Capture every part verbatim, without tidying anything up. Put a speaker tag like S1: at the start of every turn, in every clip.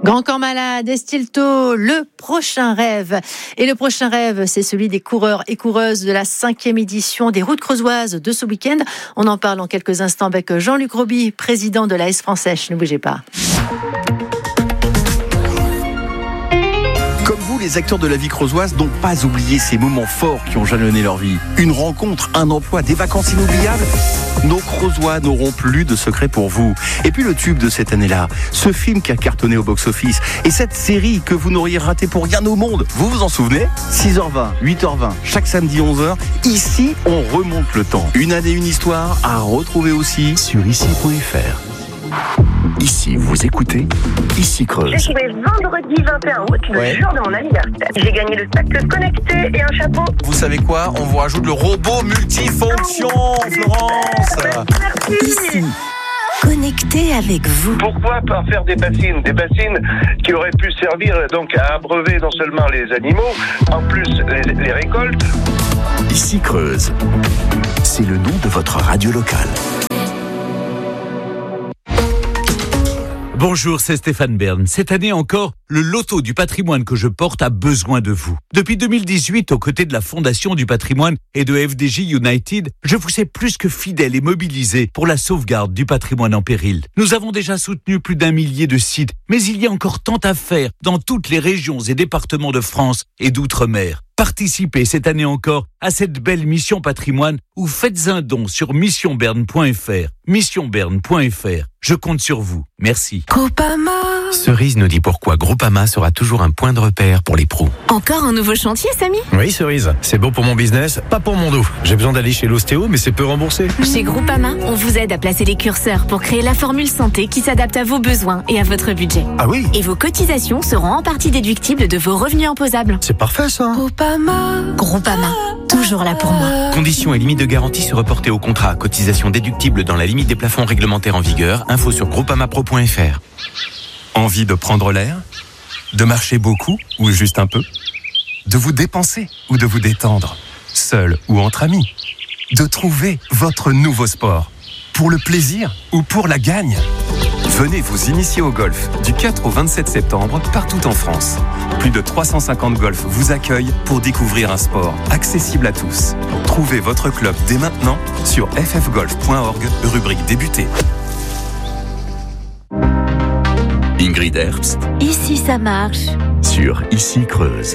S1: Grand Corps Malade, Estilto, le prochain rêve. Et le prochain rêve, c'est celui des coureurs et coureuses de la cinquième édition des Routes Creusoises de ce week-end. On en parle en quelques instants avec Jean-Luc Roby, président de l'A S Francèche. Ne bougez pas.
S2: Comme vous, les acteurs de la vie creusoise n'ont pas oublié ces moments forts qui ont jalonné leur vie. Une rencontre, un emploi, des vacances inoubliables. Nos Creusois n'auront plus de secret pour vous. Et puis le tube de cette année-là, ce film qui a cartonné au box-office et cette série que vous n'auriez raté pour rien au monde. Vous vous en souvenez ? six heures vingt, huit heures vingt, chaque samedi onze heures. Ici, on remonte le temps. Une année, une histoire à retrouver aussi sur ici point f r. Ici, vous écoutez Ici Creuse.
S3: J'ai trouvé vendredi vingt et un août, le
S2: ouais.
S3: jour de mon anniversaire. J'ai gagné le sac connecté et un chapeau.
S2: Vous savez quoi ? On vous rajoute le robot multifonction, Florence.
S3: Merci.
S4: Ici, connecté avec vous.
S5: Pourquoi pas faire des bassines Des bassines qui auraient pu servir donc à abreuver non seulement les animaux, en plus les, les récoltes.
S2: Ici Creuse, c'est le nom de votre radio locale.
S6: Bonjour, c'est Stéphane Bern. Cette année encore, le loto du patrimoine que je porte a besoin de vous. Depuis deux mille dix-huit, aux côtés de la Fondation du patrimoine et de F D J United, je vous sais plus que fidèle et mobilisé pour la sauvegarde du patrimoine en péril. Nous avons déjà soutenu plus d'un millier de sites, mais il y a encore tant à faire dans toutes les régions et départements de France et d'outre-mer. Participez cette année encore à cette belle mission patrimoine ou faites un don sur mission berne point f r. mission berne point f r. Je compte sur vous. Merci.
S4: Groupama.
S7: Cerise nous dit pourquoi Groupama sera toujours un point de repère pour les pros.
S4: Encore un nouveau chantier, Samy ?
S8: Oui, Cerise. C'est bon pour mon business, pas pour mon dos. J'ai besoin d'aller chez l'ostéo, mais c'est peu remboursé.
S4: Chez Groupama, on vous aide à placer les curseurs pour créer la formule santé qui s'adapte à vos besoins et à votre budget.
S8: Ah oui ?
S4: Et vos cotisations seront en partie déductibles de vos revenus imposables.
S8: C'est parfait, ça.
S4: Groupama. Groupama. Toujours là pour moi.
S7: Conditions et limites de garantie se reporter au contrat. Cotisation déductible dans la limite des plafonds réglementaires en vigueur. Info sur groupama pro point f r.
S9: Envie de prendre l'air ? De marcher beaucoup ou juste un peu ? De vous dépenser ou de vous détendre ? Seul ou entre amis ? De trouver votre nouveau sport ? Pour le plaisir ou pour la gagne ? Venez vous initier au golf du quatre au vingt-sept septembre partout en France. Plus de trois cent cinquante golfs vous accueillent pour découvrir un sport accessible à tous. Trouvez votre club dès maintenant sur f f golf point org, rubrique débuter.
S2: Ingrid Herbst
S4: Ici, ça marche.
S2: sur Ici Creuse.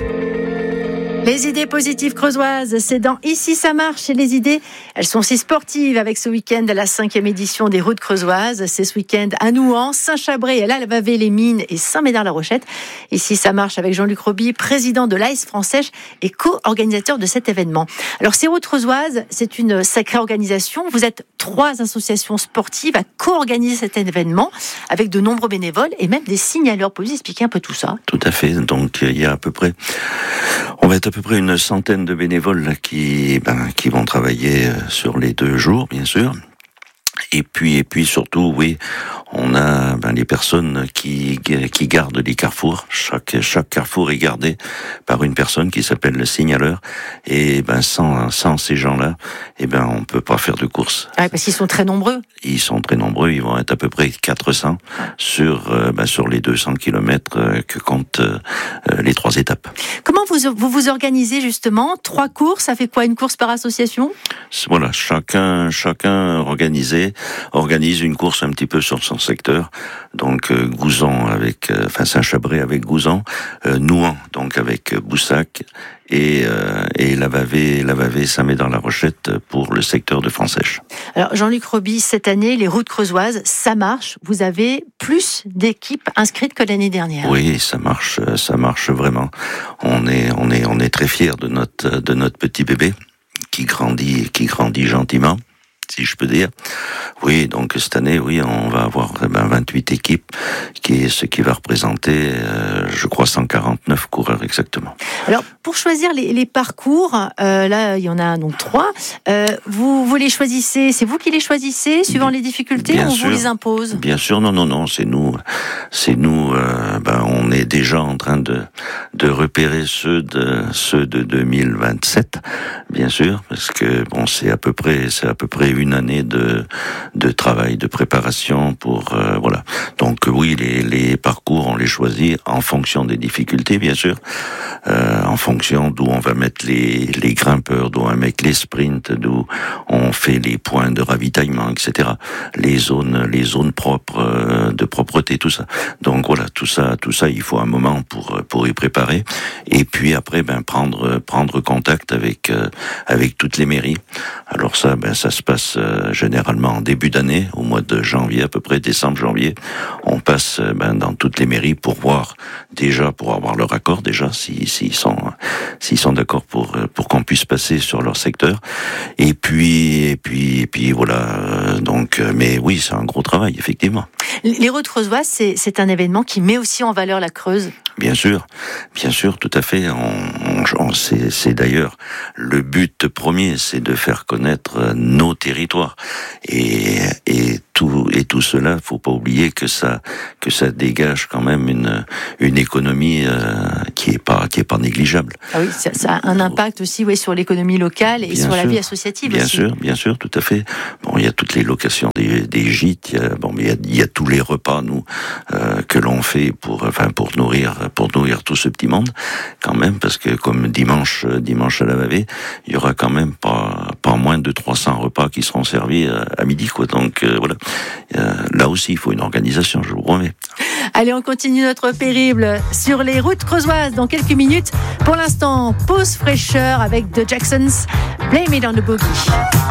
S1: Les idées positives creusoises, c'est dans Ici ça marche. Et les idées, elles sont si sportives avec ce week-end de la cinquième édition des Routes Creusoises. C'est ce week-end à Nouan, Saint-Chabré, Lalvavé, les Mines et Saint-Médard-la-Rochette. Ici ça marche avec Jean-Luc Roby, président de l'A S Francèche et co-organisateur de cet événement. Alors ces Routes Creusoises, c'est une sacrée organisation. Vous êtes trois associations sportives à co-organiser cet événement avec de nombreux bénévoles et même des signaleurs. Pouvez-vous expliquer un peu tout ça ?
S10: Tout à fait. Donc il y a à peu près, on va être à peu près une centaine de bénévoles qui, ben, qui vont travailler sur les deux jours, bien sûr. Et puis, et puis surtout, oui, on a ben, les personnes qui qui gardent les carrefours. Chaque chaque carrefour est gardé par une personne qui s'appelle le signaleur. Et ben sans sans ces gens-là, et ben on peut pas faire de course.
S1: Ah, parce qu'ils sont très nombreux.
S10: Ils sont très nombreux. Ils vont être à peu près quatre cents sur euh, ben, sur les deux cents kilomètres euh, que comptent euh, les trois étapes.
S1: Comment vous vous vous organisez justement ? Trois courses, ça fait quoi, une course par association ?
S10: Voilà, chacun chacun organisé organise une course un petit peu sur son secteur. Donc euh, Gouzon avec, euh, enfin Saint-Chabré avec Gouzon, euh, Nouan donc avec euh, Boussac et euh, et Lavavé, Lavavé, Saint-Médard-la-Rochette pour le secteur de Francèche.
S1: Alors Jean-Luc Roby, cette année, les Routes Creusoises, ça marche. Vous avez plus d'équipes inscrites que l'année dernière.
S10: Oui, ça marche, ça marche vraiment. On est on est on est très fiers de notre de notre petit bébé qui grandit qui grandit gentiment, si je peux dire. Oui, donc cette année, oui, on va avoir ben, vingt-huit équipes, qui est ce qui va représenter, euh, je crois, cent quarante-neuf coureurs exactement.
S1: Alors, pour choisir les, les parcours, euh, là, il y en a donc trois. Euh, vous, vous les choisissez, c'est vous qui les choisissez, suivant les difficultés, Bien ou sûr. Vous les impose ?
S10: Bien sûr, non, non, non, c'est nous, c'est nous. Euh, ben, on est déjà en train de de repérer ceux de ceux de deux mille vingt-sept, bien sûr, parce que bon, c'est à peu près, c'est à peu près une année de de travail, de préparation pour euh, voilà. Donc oui, les les, les parcours, on les choisit en fonction des difficultés, bien sûr, euh, en fonction d'où on va mettre les, les grimpeurs, d'où on va mettre les sprints, d'où on fait les points de ravitaillement, et cetera. Les zones, les zones propres, euh, de propreté, tout ça. Donc voilà, tout ça, tout ça, il faut un moment pour pour y préparer. Et puis après, ben prendre prendre contact avec euh, avec toutes les mairies. Alors ça, ben ça se passe euh, généralement en début d'année, au mois de janvier à peu près, décembre, janvier. On passe euh, ben dans toutes les mairies pour voir déjà, pour avoir leur accord déjà, si s'ils sont s'ils sont d'accord pour pour qu'on puisse passer sur leur secteur. Et puis et puis et puis voilà. Donc, mais oui, c'est un gros travail effectivement.
S1: Les Routes creusoises, c'est, c'est un événement qui met aussi en valeur la Creuse.
S10: Bien sûr, bien sûr, tout à fait. On, on, on c'est, c'est d'ailleurs le but premier, c'est de faire connaître nos territoires. Et, et tout, et tout cela, faut pas oublier que ça, que ça dégage quand même une, une économie euh, qui est pas, qui est pas négligeable.
S1: Ah oui, ça, ça a un impact aussi, oui, sur l'économie locale et bien sur sûr, la vie associative
S10: bien
S1: aussi.
S10: Bien sûr, bien sûr, tout à fait. Bon, il y a toutes les locations des, des gîtes. Il y a, bon, mais il y a, il y a tous les repas nous euh, que l'on fait pour, enfin, pour nourrir, pour nourrir tout ce petit monde, quand même, parce que comme dimanche, dimanche à la Vavée, il y aura quand même pas, pas moins de trois cents repas qui seront servis à, à midi, quoi. Donc euh, voilà. Euh, là aussi, il faut une organisation, je vous promets.
S1: Allez, on continue notre périple sur les routes creusoises dans quelques minutes. Pour l'instant, pause fraîcheur avec The Jacksons, Blame It on the Boogie.